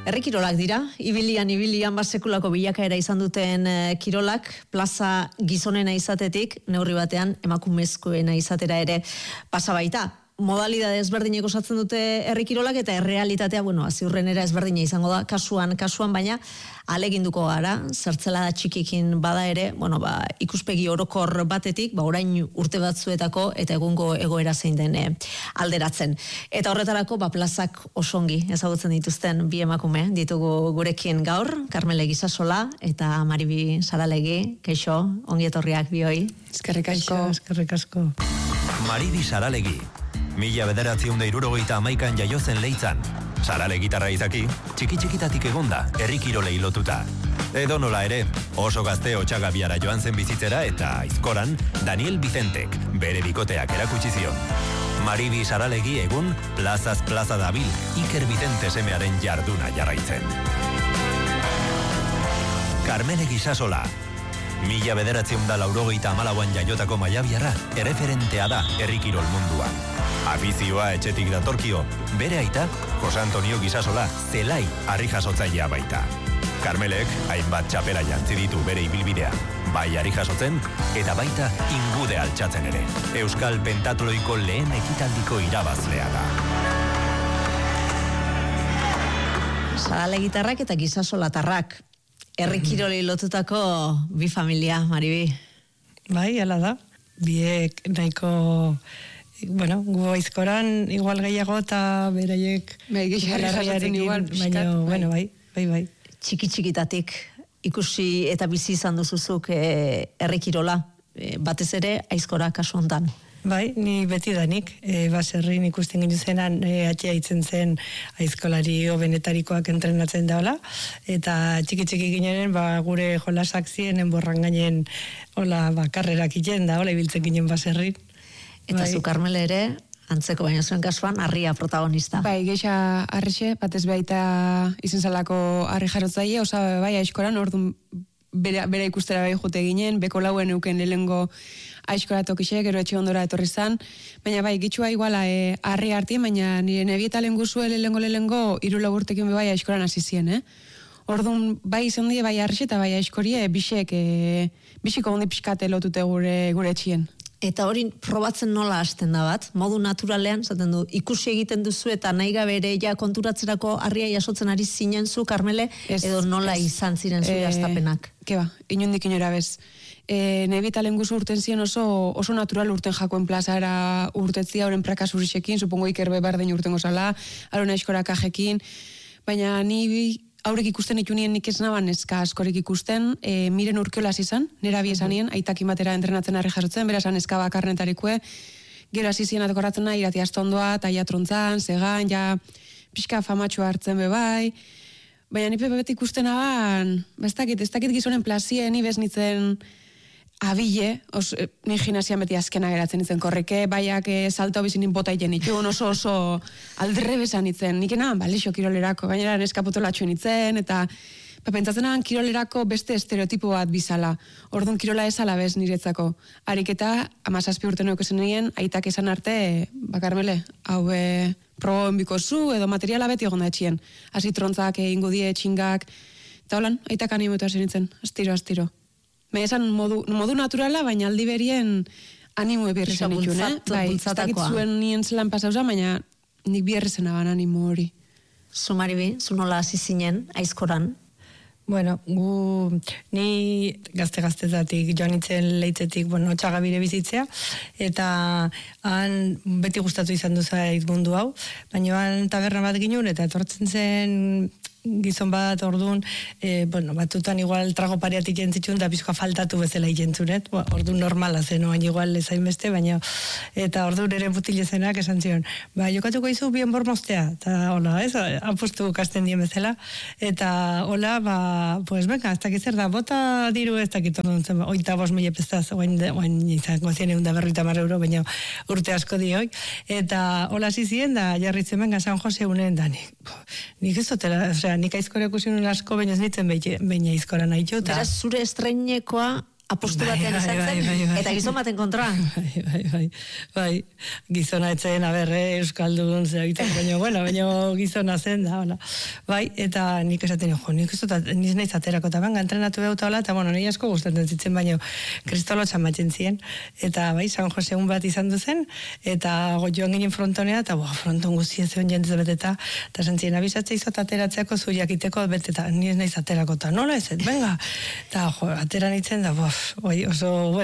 Herrikirolak dira, ibilian basekulako bilakaera izan duten kirolak, plaza gizonena izatetik, neurri batean emakumezkoena izatera ere pasabaita. Modalidade ezberdinek osatzen dute herrikirolak eta errealitatea, ziurrenera ezberdina izango da, kasuan, baina aleginduko gara, zertzela txikikin bada ere, ikuspegi orokor batetik, orain urte batzuetako eta egungo egoera zein den alderatzen. Eta horretarako, plazak osongi ezagutzen dituzten bi emakume ditugu gurekin gaur, Karmele Gisasola eta Maribi Saralegi, keixo, ongi etorriak bioi. Eskerrik asko. Maribi Saralegi. 1971an jaiozen Leitzan. Sarale gitarra izaki, txiki-txikitatik egonda, herrikirolei lotuta. Edo nola ere, oso gazte Otxagabiara joan zen bizitzera eta aizkoran Daniel Vicentek bere bikoteak erakutsi zion. Maribi Saralegi egun plazaz plaza dabil Iker Vicente semearen jarduna jarraitzen. Karmele Gisasola. 1984an jaiotako maiabiarra erreferentea da herrikirol munduan. Afizioa etxetik datorkio, bere aita, Jose Antonio Gisasola, zelai harri jasotzailea baita. Karmelek hainbat txapela jantzi ditu bere ibilbidea, bai harri jasotzen eta baita ingude altxatzen ere. Euskal pentatloiko lehen ekitaldiko irabazlea da. Sarale gitarrak eta Gisasola tarrak. Herrikirolei lotutako bi familia, Maribi. Bai, hala da. Biek nahiko, gu aizkoran igual gehiago eta beraiek baina bai. Txiki-txikitatik ikusi eta bizi izan duzuzuk herrikirola, batez ere aizkora kasu hontan. Bai, ni beti danik, baserrin ikusten ginen zenan, atxea itzen zen aizkolari hobenetarikoak entrenatzen daola, eta txiki-txiki ginen, gure jolasak zienen borran gainen, karrerak iten da, ibiltzen ginen baserrin. Eta zu, Karmele ere, antzeko baina zuen kasuan, harria protagonista. Bai, geixa harrixe, batez baita izen zalako harri jarotzaile, bai, aizkoran, orduan bera ikustera bai jute ginen, beko lauen euken lehengo aizkora tokixe, gero etxe ondora etorri zan, baina bai, gitxua iguala harri hartien, baina nire nebieta lehenguzue lehengo 3 urtekin bai aizkoran hasi zien, Orduan, bai izan die, bai harrixe eta bai aizkorie, bisiko ondi pixkate lotute gure etxien. Eta hori probatzen nola hasten da bat, modu naturalean, zaten du, ikusi egiten duzu eta nahi gabe ere konturatzerako harria jasotzen ari zinen zu, Karmele, edo nola izan ziren zure astapenak? Keba, inondik inora bez. Nebieta lehenguzu urten ziren oso natural urten jakoen plazara urtetzia, horren prakasurisekin, supongo Iker bebardein urten gozala, alona eskora kajekin, baina ni aurrek ikusten itunien nik ez naban eska askorik ikusten, miren urkiolaz izan, nera biesanien, aitakin batera entrenatzen harri jasotzen, berazan eska bakarnetarikue, gero azizien atokorratzen nahi, irati astondoa, taia trontzan, segan, pixka famatxua hartzen bebai, baina nipe bebet ikusten aban, ez dakit gizonen plazien, ni beznitzen abile, ni gimnasian beti azkena geratzen itzen korreke, baiak salto bizinin bota iten itun, oso aldre besan itzen, nik enan, balixo kirolerako, gainera neskapotolatxo nitzen, eta pentsatzen nahan kirolerako beste estereotipo bat bizala, orduan kirola esala bez niretzako. Ariketa, 17 urte neukezen nien, aitak esan arte, Karmele, hau proben bikozu, edo materiala beti egon da etxien. Hasi trontzak, ingudie, txingak, eta holan, aitak animoetu hasi nintzen, astiro. Esan modu naturala, baina aldi berien animo ebirri zen itun, Bai, ez dakit zuen nien zelan pasauza, baina nik bierri zen aban animo hori. Zu, Maribi, zu nola hasi zinen, aizkoran? Ni gazte-gaztetatik joan itzen Leitzetik, Otxagabire bizitzea, eta han beti gustatu izan duzait mundu hau, baina han taberna bat ginen, eta etortzen zen gizon bat orduan, batutan igual trago pareatik jentzitxun, da bizkoa faltatu bezala jentzunet, orduan normala zen, oain igual ezain beste, baina, eta orduan ere butilezenak esan zion, jokatuko izu bien bormostea, eta hola, apustu kasten dien bezala, eta hola, venga, ez dakit zer da, bota diru ez dakit orduan zen, 85.000 pestaz, oain izango zien €150, baina urte asko dioi, eta hola zizien, da jarritzen benga San Jose unen da, nik ez dutela, nik aizkora ikusi nuen asko, baina ez nintzen baina aizkora nahi jo. Beraz, zure estreinekoa apostu batean izan zen, eta gizon baten kontra. Bai, gizona etzen, euskaldun, baina gizona zen da, hola. Bai, eta nik esaten, nik naiz aterako, eta banga, entrenatu behauta hola, eta nire asko gustatzen zitzen, baina kristolo txamatzen zien, eta bai, San Jose egun bat izan duzen, eta joan ginen frontonea, eta fronton guztia zeon jendez beteta, eta zentzien, abizatzea izot ateratzeako zu jakiteko beteta, nire naiz aterako, eta nola ez, venga, eta atera nitzen da, oso,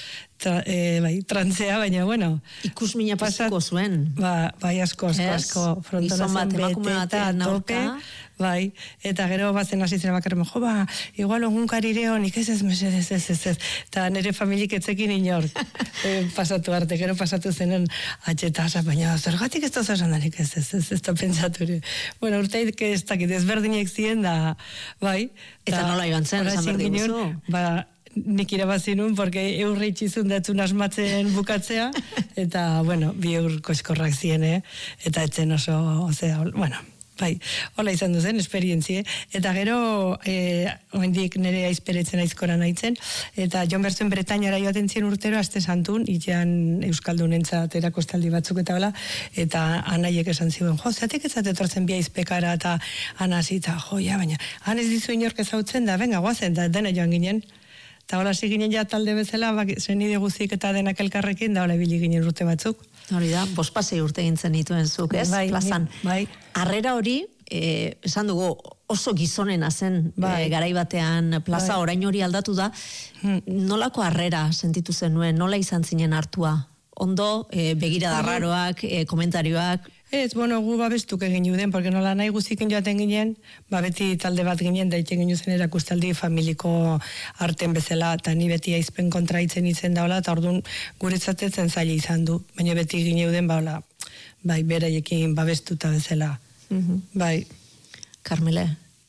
trantzea, baina, ikusmina pasako zuen. Bai, asko, frontona zen beteta, tope, bai, eta gero bazen hasi zen bakarren, igual ongunkarire honik ez, mesedez, eta nire familik etzekin inork pasatu arte, gero pasatu zenen atxetasa, baina zergatik ez da zasan danik ez da pentsatu ere. Bueno, urteik ez dakit, ezberdinek ziren da, bai. Eta nola joan zen, esan berdi guzu? Nik irabazinun, porque eurre itxizun datzun asmatzen bukatzea, eta, bi eur koskorrak ziren, eta etzen oso, bai, hola izan duzen, esperientzie, eta gero, oendik nire aizperetzen aizkora nahitzen, eta Jon Berzuen Bretainara joaten zien urtero, aste santun, itxean euskaldunentzat erakostaldi batzuk eta hola, eta anaiek esan ziren, zeatek ezat etortzen bi aizpekara, eta anasi, eta baina, han ez dizu inork ezautzen, da, venga, guazen, da, dena joan ginen, eta hola ginen ja talde bezala, zenide guzik eta denak elkarrekin, da hola ibili ginen urte batzuk. Hori da, 5 urte gintzen dituen zuk, ez? Plazan. Bai. Harrera hori, esan dugu, oso gizonena zen garai batean plaza, orain hori aldatu da. Nolako harrera sentitu zenuen, nola izan zinen hartua? Ondo, begirada raroak, komentarioak... Ez, gu babestuk egin juden, porque nola nahi guziken joaten ginen, beti talde bat ginen, daiten ginen zen erakustaldi familiko arten bezala, eta ni beti aizpen kontraitzen izen daola, eta orduan guretzatetzen zaila izan du, baina beti gine juden, beraiekin babestuta bezala. Bai. Karmele.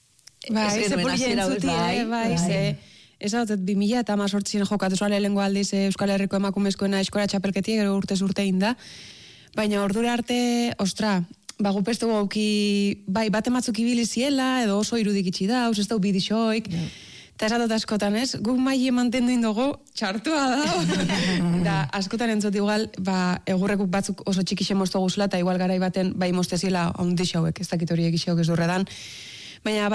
Ze polien zuti, ez hau, 2018 jokatu zuale lehenko aldiz Euskal Herriko emakumezkoena eskola txapelketik, gero urtez urtein da, baina ordura arte, gupestu gauki, bat ematzuk ibili ziela, edo oso irudik itxi da, ez da bidixoik, eta esatot askotan ez, guk maile mantendu indogo, txartua da, da askotan entzot igual, egurrekuk batzuk oso txikixe moztu guzula, eta igual garai baten, mosteziela ondixauek, ez dakit horiek ixauek ez durredan, baina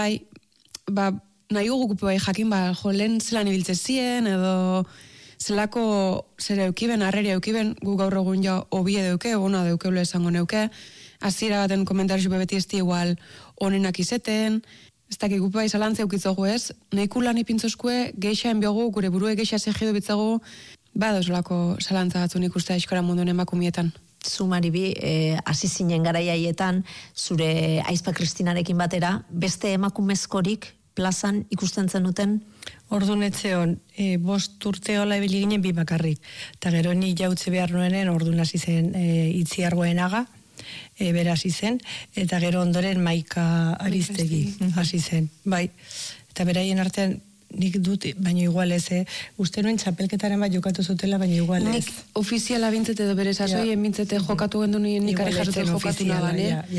nahi guk jakin, lehen zelan ibiltze zien, edo... zelako zer eukiben, arreri eukiben, gu gaur egun ja obie deuke, ona deukeule esango neuke, hasiera baten komentarizu beti esti igual onenak izeten, ez dakik gupa izalantze eukitzogu ez, nahiku lan ipintzoskue, geixa enbiogu, gure burue geixa segidu bitzagu, solako zalantza batzun ikuste eskora munduen emakumietan. Zu Maribi, hasi zinen garaiaietan, zure Aizpa Kristinarekin batera, beste emakumezkorik plazan ikusten zenuten? Orduan etzeon, 5 urte hola ebili ginen 2 bakarrik. Eta gero ni jautze behar nuenen, orduan hasi zen Itziargoenaga, bera hasi zen, eta gero ondoren Maika Aristegi hasi zen. Bai, eta beraien artean nik dut, baina igual ez, uste nuen txapelketaren bat jokatu zutela, baina igual ez. Nik ofiziala bintzete edo bere sasoien bintzete jokatu gendu nien nik ari jasotzen jokatu naban,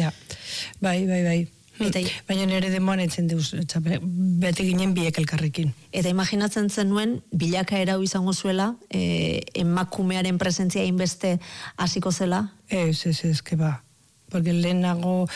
Bai. Baina nire demoan etzen deuz, bete ginen biek elkarrekin. Eta imaginatzen zenuen, bilakaera izango zuela, emakumearen presentzia inbeste hasiko zela? Ez, keba. Porque lehenago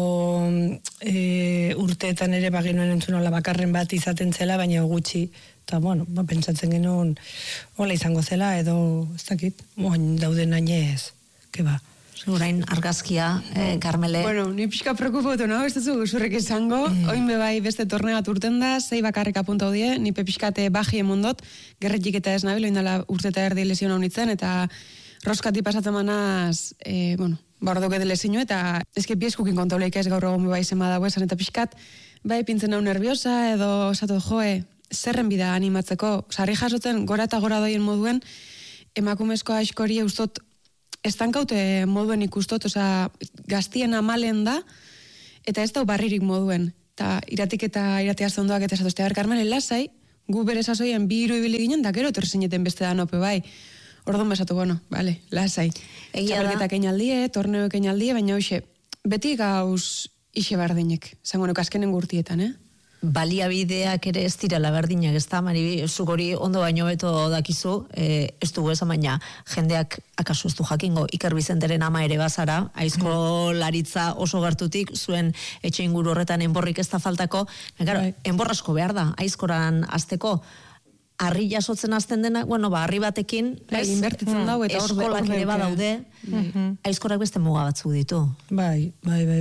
urteetan ere bagenuen entzunola bakarren bat izaten zela, baina gutxi. Eta, pentsatzen genuen, hola izango zela, edo, ez dakit, dauden nainez, keba. Orain argazkia, Karmele. Ni pixka preokupatu, no? Ez duzu zurrek izango. Oin bebai beste torneat urten da, 6 bakarrik apunta hodie, ni pepixkate baji emondot, gerretik eta ez nabil, oindala urteta erdi lesiona honitzen, eta roskati pasatzen manaz, ordoke de lesinu, eta ezke pieskukin kontauleik ez gaur egon bebai zema dago esan, eta pixkat, pintzen hau nerviosa, edo esatu zerren bida animatzeko, sarri jasotzen gora eta gora doien moduen, emakumezko askori eustot estankaute moduen ikustot, gaztien amalen da, eta ez da barririk moduen. Eta iratik eta iratea zondoak eta esatuzte, Karmele, lasai, gu bere sasoien 2 hiru ibili ginen, da gero torzineten beste da nope bai. Orduan besatu, lasai. Txapelketak einaldie, torneoek einaldie, baina hoxe, beti gauz ixe bardinek, zango azkenen gurtietan, baliabideak ere ez direla berdinak, ez da, Maribi, zuk hori ondo baino beto dakizu, ez dugu esan baina jendeak akaso ez du jakingo, Iker Bizenteren ama ere bazara, aizkolaritza oso gertutik, zuen etxe inguru horretan enborrik ez da faltako, enbor asko behar da, aizkoran azteko, harri jasotzen azten dena, harri batekin, inbertitzen dago, eta eskolak ere badaude, aizkorak beste muga batzuk ditu. Bai.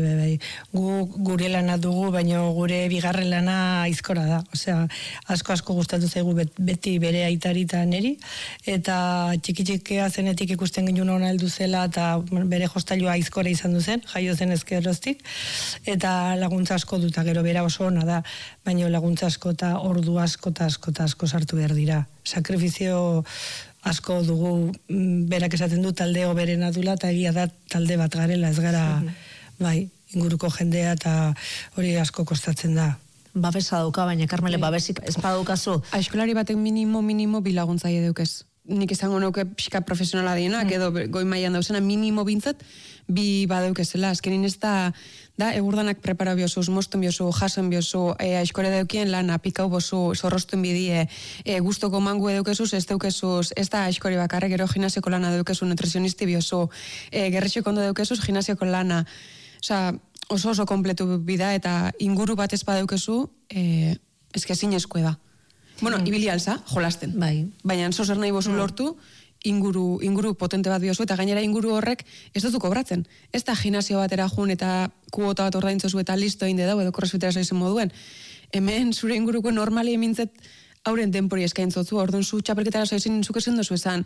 Gure lana dugu, baina gure bigarren lana aizkora da. Osea, asko gustatu zaigu beti bere aitarita neri, eta txiki-txikea zenetik ikusten ginen ona heldu zela, eta bere jostailua aizkora izan duzen, jaio zen ezkeroztik, eta laguntza asko duta, gero bera oso ona da, baina laguntza asko eta ordu asko sartu behar dira. Sakrifizio asko dugu, berak esaten du talde oberena dula, eta egia da talde bat garela, ez gara, inguruko jendea, eta hori asko kostatzen da. Babesa dauka, baina Karmele, babesik ez badaukazu. Aizkolari batek minimo bilaguntzaile deukez. Nik izango nuke pixka profesionala dienak, edo goi mailan dauzena, minimo bintzat, bi badeukezela. Azkenin ez da egurdanak prepara biozu, mosten biozu, jasen biozu, aizkore daukien lan apikau bozu, zorrostuen bidie, guztoko mangu edeukezuz, ez deukezuz, ez da aizkore bakarre, gero gimnasioko lana deukezu, nutrizionisti biozu, gerretxeko ondo deukezuz, gimnasioko lana. Osa, oso kompletu bida, eta inguru bat ez badeukezu, ezkezin eskue da. Ibili alza, jolasten. Baina zer nahi bozu lortu, inguru potente bat biozu, eta gainera inguru horrek ez duzu kobratzen. Ez da gimnasio batera jun eta kuota bat ordaintzozu eta listo inde dau, edo crossfitera zaizen moduen. Hemen zure inguruko normali emintzet hauren denpori eskaintzotzu, orduan zu txapelketara zaizen zuk ezin dozu esan,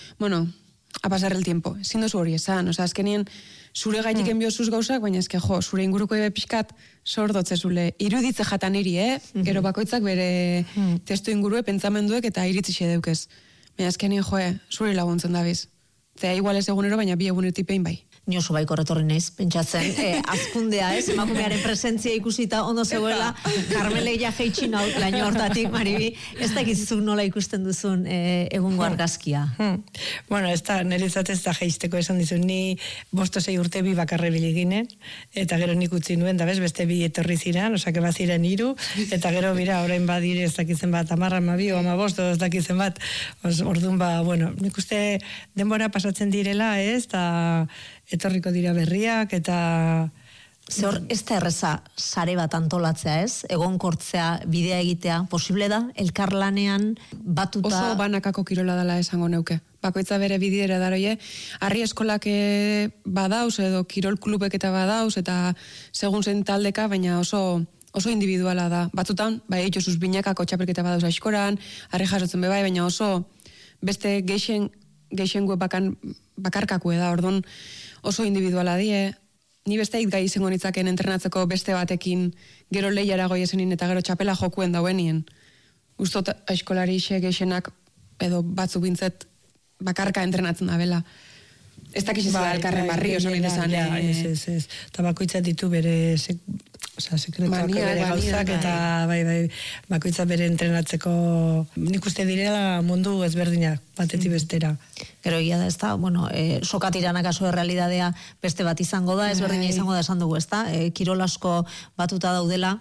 a pasar el tiempo, ezin dozu hori esan, azkenien zure gaitik enbiozuz gauzak, baina zure inguruko ebe pixkat sordotzezule, iruditze jatan iri, gero bakoitzak bere testu ingurue, pentsamenduek eta iritzixe deukez. Baina azkenien zure laguntzen dabiz. Zea igual ez egunero, baina bi egunertipein bai. Ni oso baiko retorri naiz, pentsatzen, azkundea, emakumearen presentzia ikusita ondo zegoela, Karmele ja jeitxin hau laino hortatik, Maribi, ez dakizuk nola ikusten duzun egungo argazkia. Ez da, nire izatez da jeisteko esan dizun, ni 5-6 urte bi bakarre biliginen, eta gero nik utzi nuen, da bez, beste bi etorri ziren, osake baziren 3, eta gero bira, orain badire ez dakizen bat, 10, 12, 15, ez dakizen bat, orduan nik uste denbora pasatzen direla, eta etorriko dira berriak, eta... Zehor, ez da erreza sare bat antolatzea, ez? Egonkortzea, bidea egitea, posible da? Elkarlanean batuta... Oso banakako kirola dela esango neuke. Bakoitza bere bidera daroie, harri eskolak badauz, edo kirol klubek eta badauz, eta segun zen taldeka, baina oso individuala da. Batzutan, eitxosuz binakako txapelketa badauz aizkoran, harri jasotzen bebai, baina oso beste geixen bakarkakue da, orduan oso individuala die, ni beste gai izango nitzaken entrenatzeko beste batekin gero lehiara goiezenin eta gero txapela jokuen dauenien. Ustot aizkolari geixenak edo batzu bintzet bakarka entrenatzen da bela. Ez dakiz da elkarren barri, oso nire zan. Ez. Eta bakoitzat ditu bere sekretuak bere gauzak, eta bakoitzat bere entrenatzeko nik uste direla mundu ezberdinak batetik bestera. Gero egia da, ez da, sokatiranak aso errealidadea beste bat izango da, ezberdina izango da esan dugu, ez da, kirol asko batuta daudela,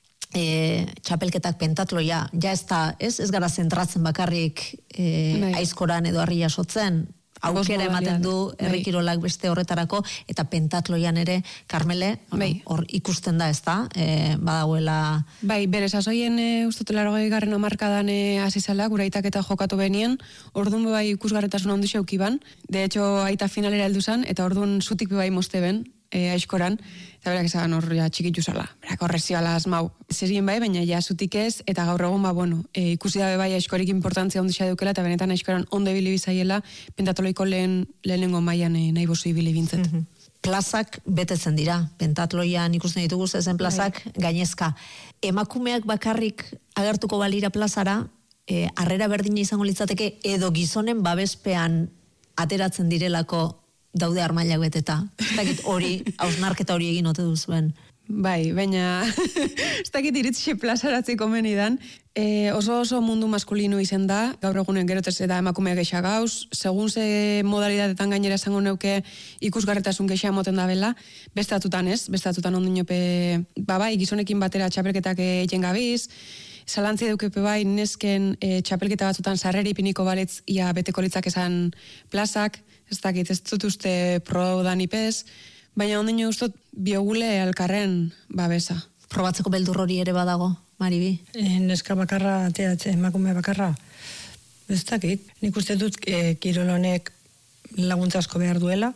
txapelketak pentatloia, ja ez da, ez gara zentratzen bakarrik aizkoran edo harri jasotzen, aukera ematen du herrikirolak beste horretarako, eta pentatloian ere, Karmele, hor ikusten da, ez da, badagoela... Bere sasoien ustotelaro garren amarkadan azizala, gure aitak eta jokatu benien, orduan ikusgarretasun ondu xeukiban, de hecho, aita finalera heldu zan, eta orduan zutik moste ben, aizkoran, eta berak esan hor txikitu zala, berak horrezioala asmau. Zerien baina ja zutik ez, eta gaur egun ikusi dabe aizkorik importantzia ondisa dukela, eta benetan aizkoran ondo ibili bizaiela, pentatoloiko lehenengo mailan nahi bozu ibili bintzet. Plazak betetzen dira, pentatloian ikusten ditugu zezen plazak gainezka. Emakumeak bakarrik agertuko balira plazara, harrera berdina izango litzateke, edo gizonen babespean ateratzen direlako daude armailak beteta. Ez dakit hori, hausnarketa hori egin ote duzuen. Bai, baina ez dakit iritsi plazaratzi komenidan. Oso mundu maskulino izen da, gaur egunen gerotez da emakumeak gexa gauz, segun ze modalidadetan gainera esango neuke ikusgarretasun gexa moten da bela, bestatutan ondinope, bai, gizonekin batera txapelketak egin gabiz, zalantzi deukepe bai, nesken txapelketa batzutan sarreri piniko baletz ia beteko litzak esan plazak, ez dakit, ez dut uste pro dan ipez, baina ondino ustot biogule alkarren babesa. Probatzeko beldur hori ere badago, Maribi? Neska bakarra, emakume bakarra, ez dakit. Nik uste dut kirol honek laguntza asko behar duela,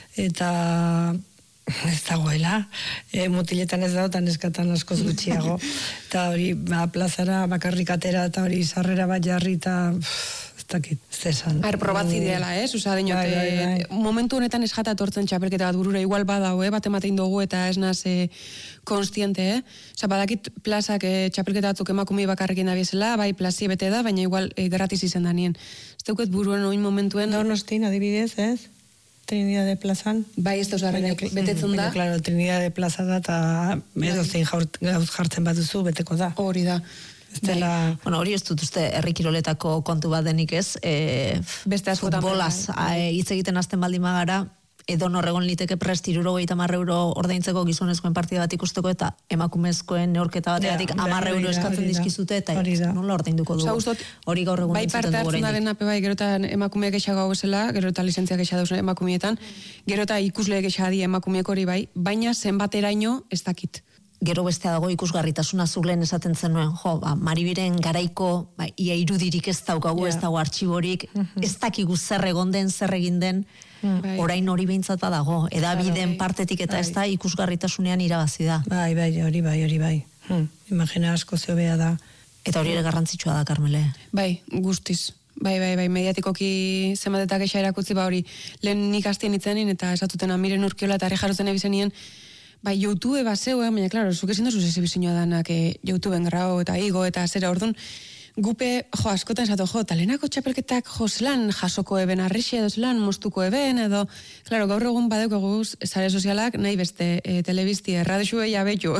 eta ez dagoela, mutiletan ez dago, eta neskatan askoz gutxiago. Eta hori, plazara bakarrik atera, eta hori sarrera bat jarri, eta ez dakit, zesan. Probatzi ideala, Osa, dinot, momentu honetan ez jata tortzen txapelketa bat burura, igual badau, bat ematein dugu eta ez naz konstiente, Osa, badakit plazak txapelketa batzuk emakumei bakarrekin dabiezela, bai plazi bete da, baina igual gratis izen danien. Ez dauket buruen oin momentuen... Donostin, adibidez, ez? Trinidad de Plazan. Bai, ez da betetzen da. Claro, Trinidad de Plaza da, eta edozein gauz jartzen bat duzu, beteko da. Hori da. Bueno, hori ez dut uste herrikiroletako kontu bat denik ez, beste askotan futbolaz hitz egiten hasten baldin magara, edo norregon liteke prest 70 euro ordaintzeko gizonezkoen partida bat ikusteko eta emakumezkoen neorketa bategatik 10 euro eskatzen dizkizute eta nola ordainduko dugu. Hori gaur egun bai parte hartzen da denape bai, gero eta emakumeak exa gau esela, gero eta lizentziak exa dauz emakumietan, gero eta ikusleek exa di emakumeek hori bai, baina zenbateraino ez dakit. Gero bestea dago ikusgarritasuna zulen esaten zenuen, Maribiren garaiko ia irudirik ez daukagu, ez dago artxiborik, ez dakigu zer egon den, zer egin den, orain hori behintzat badago, edabideen partetik eta ez da ikusgarritasunean irabazi da. Bai, hori bai. Imagina asko zeobea da. Eta hori ere garrantzitsua da, Karmele. Bai, guztiz. Bai, mediatikoki zenbatetak exa erakutzi, hori lehen nik hastien itzenin eta esatuten Miren Urkiola eta Jarotzen ebizenien, bai, YouTube baseu, baina, klaro, zuke zindu zuz ezibizioa danak YouTubeen grau eta igo eta zera orduan, gupe, askotan esatu, talenako txapelketak, zelan jasoko eben arrixe edo zelan mostuko eben edo, klaro, gaur egun badeuko guz, sare sozialak, nahi beste telebizti erradixue jabetu,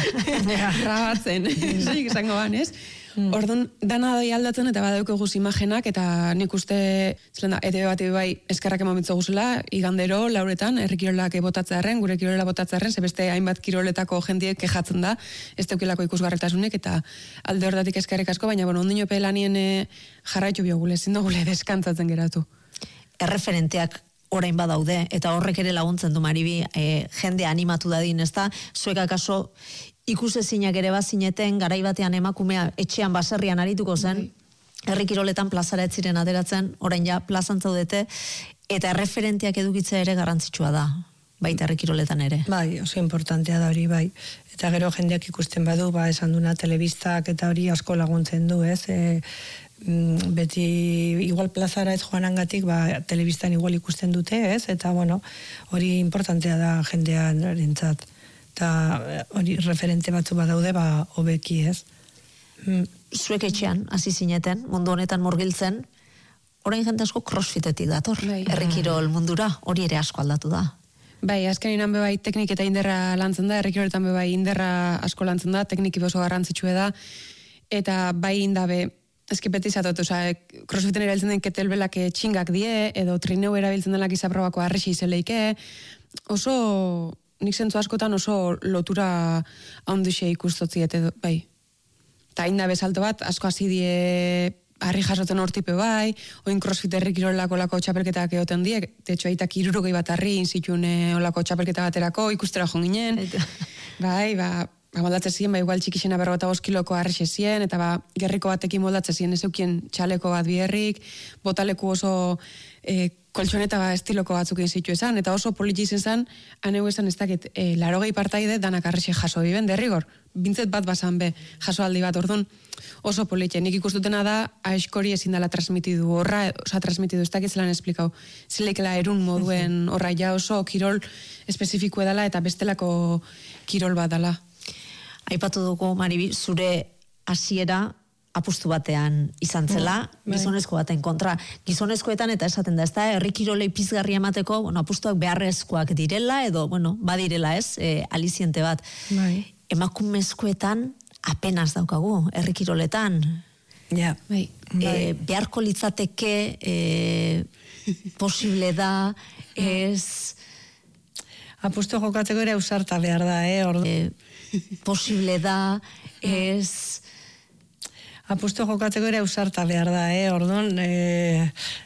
rabatzen, zik izango ban, ez? Orduan, dana doi aldatzen eta badauko guz imagenak eta nik uste, zelen da, ETV bat bai eskerrak emamitzo guzela, igandero, lauretan, herrikirolak botatzearen, gure kirolela botatzearen, zebeste hainbat kiroletako jendiek kejatzen da, ez teukilako ikusgarretasunek eta alde hortatik eskerrik asko, baina, ondino pelanien jarraitu biogule, zindogule deskantzatzen geratu. Erreferenteak orain badaude, eta horrek ere laguntzen du Maribi, jende animatu dadin, ez da, zuek akaso ikusezinak ere bazineten, garaibatean emakumea etxean baserrian arituko zen, herrikiroletan plazara ez ziren ateratzen, orain ja plazan zaudete, eta erreferenteak edukitzea ere garrantzitsua da, baita herrikiroletan ere. Bai, oso importantea da hori, bai. Eta gero jendeak ikusten badu, esan duna telebistak eta hori asko laguntzen du, ez? Beti igual plazara ez joanangatik, telebistan igual ikusten dute, ez? Eta, hori importantea da jendean erentzat. Eta hori referente batzu badaude, hobeki, ez? Zuek etxean, hasi zineten, mundu honetan murgiltzen, orain jende asko crossfitetik dator, herrikirol mundura, hori ere asko aldatu da. Bai, azkenean bai teknik eta inderra lantzen da, herrikiroletan bai inderra asko lantzen da, tekniki oso garrantzitsue da, eta bai indabe, ezki beti zatot, crossfiten erabiltzen den ketelbelak txingak die, edo trineu erabiltzen denak izaprobako arrexi izeleike, oso... Nik zentzu askotan oso lotura handuxe ikustotzi, bai. Ta inda bezalto bat, asko hasi die harri jasotzen hortipe bai, oin crossfit herrikirolako lako txapelketak egoten diek, tetxo aitak 60 bat harri inzitun olako txapelketa baterako, ikustera joan ginen. Bai, moldatze ziren, igual txikixena 45 kiloko harrixe ziren, eta gerriko batekin moldatze ziren, ez eukien txaleko bat biherrik, botaleku oso koltsoneta estiloko batzuk zitu esan, eta oso politxe izen zen, aneu esan ez dakit, 80 partaide danak harrixe jaso biben, derrigor, bintzet bat basan be, jaso aldi bat, orduan, oso politxe. Nik ikustutena da, aizkori ezin dela transmitidu horra, transmitidu ez dakit zelan esplikau, zileikela erun moduen horra ja oso kirol espezifiko edala, eta bestelako kirol bat dala. Aipatu dugu, Maribi, zure hasiera apustu batean izan zela, gizonezko baten kontra. Gizonezkoetan eta esaten da, ez da, herri kirolei pizgarri emateko, apustuak beharrezkoak direla, edo, badirela ez, aliziente bat. Emakumezkoetan apenas daukagu, herri kiroletan. Ja. Beharko litzateke posible da, ez... Apustu jokatzeko ere ausarta behar da, posible da, ez... Apustu jokatzeko ere ausarta behar da, orduan,